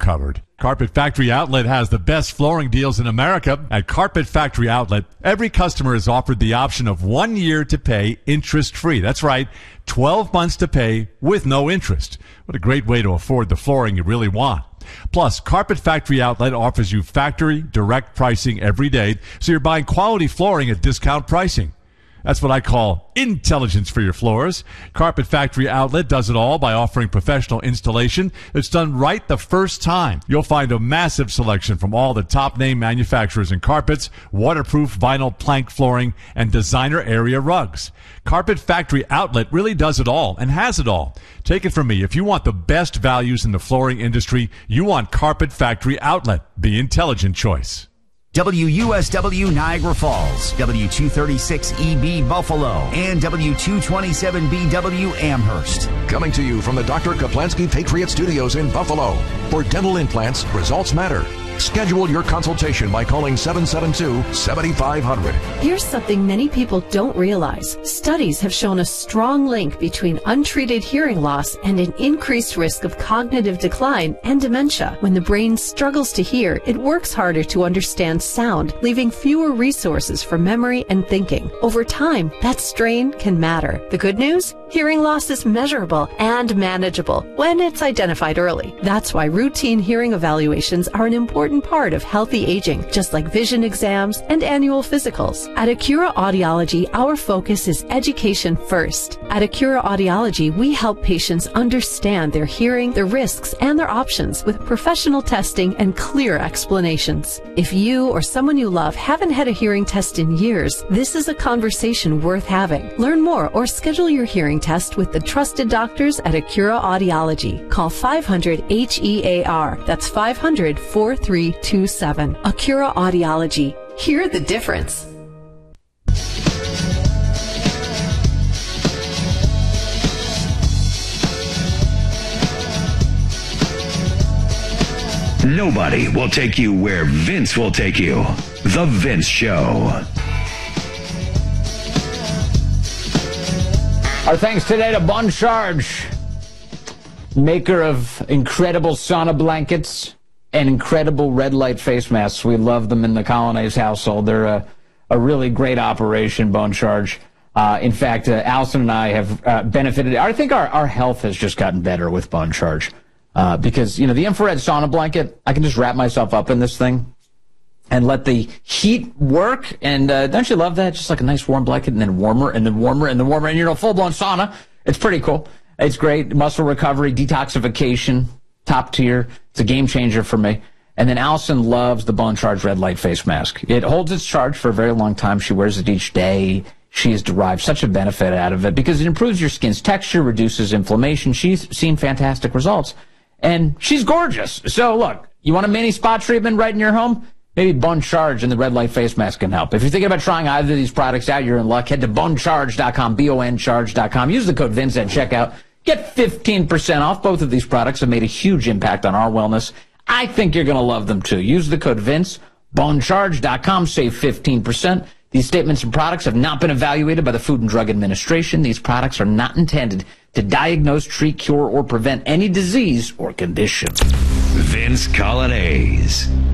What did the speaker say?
covered. Carpet Factory Outlet has the best flooring deals in America. At Carpet Factory Outlet, every customer is offered the option of 1 year to pay interest-free. That's right, 12 months to pay with no interest. What a great way to afford the flooring you really want. Plus, Carpet Factory Outlet offers you factory direct pricing every day, so you're buying quality flooring at discount pricing. That's what I call intelligence for your floors. Carpet Factory Outlet does it all by offering professional installation that's done right the first time. You'll find a massive selection from all the top-name manufacturers in carpets, waterproof vinyl plank flooring, and designer area rugs. Carpet Factory Outlet really does it all and has it all. Take it from me. If you want the best values in the flooring industry, you want Carpet Factory Outlet. The intelligent choice. WUSW Niagara Falls, W236EB Buffalo, and W227BW Amherst. Coming to you from the Dr. Kaplansky Patriot Studios in Buffalo. For dental implants, results matter. Schedule your consultation by calling 772-7500. Here's something many people don't realize. Studies have shown a strong link between untreated hearing loss and an increased risk of cognitive decline and dementia. When the brain struggles to hear, it works harder to understand sound, leaving fewer resources for memory and thinking. Over time, that strain can matter. The good news? Hearing loss is measurable and manageable when it's identified early. That's why routine hearing evaluations are an important part of healthy aging, just like vision exams and annual physicals. At Acura Audiology, our focus is education first. At Acura Audiology, we help patients understand their hearing, their risks, and their options with professional testing and clear explanations. If you or someone you love haven't had a hearing test in years, this is a conversation worth having. Learn more or schedule your hearing test with the trusted doctors at Acura Audiology. Call 500-HEAR. That's 500-4327. Acura Audiology. Hear the difference. Nobody will take you where Vince will take you. The Vince Show. Our thanks today to Bon Charge, maker of incredible sauna blankets and incredible red light face masks. We love them in the Colonnais household. They're a really great operation, Bon Charge. In fact, Allison and I have benefited. I think our health has just gotten better with Bon Charge because, you know, the infrared sauna blanket, I can just wrap myself up in this thing and let the heat work. And don't you love that? Just like a nice warm blanket and then warmer and then warmer and then warmer. And, you know, full-blown sauna. It's pretty cool. It's great. Muscle recovery, detoxification, top tier. It's a game changer for me. And then Allison loves the Bon Charge red light face mask. It holds its charge for a very long time. She wears it each day. She has derived such a benefit out of it because it improves your skin's texture, reduces inflammation. She's seen fantastic results. And she's gorgeous. So, look, you want a mini spa treatment right in your home? Maybe Bon Charge and the red light face mask can help. If you're thinking about trying either of these products out, you're in luck. Head to boncharge.com, boncharge.com. Use the code Vince at checkout. Get 15% off. Both of these products have made a huge impact on our wellness. I think you're going to love them, too. Use the code Vince, boncharge.com, save 15%. These statements and products have not been evaluated by the Food and Drug Administration. These products are not intended to diagnose, treat, cure, or prevent any disease or condition. Vince Colonnais.